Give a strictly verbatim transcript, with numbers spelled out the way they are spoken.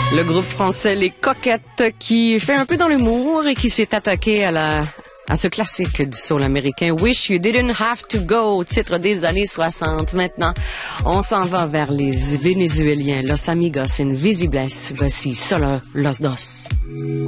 Le groupe français Les Coquettes qui fait un peu dans l'humour et qui s'est attaqué à la à ce classique du soul américain Wish You Didn't Have to Go, titre des années soixante. Maintenant, on s'en va vers les Vénézuéliens Los Amigos Invisibles. Voici Solo Los Dos.